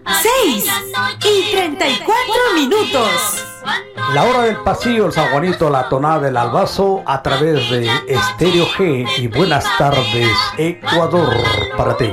6:34. La hora del pasillo, el San Juanito, la tonada del albazo a través de Estéreo G y Buenas Tardes Ecuador para ti.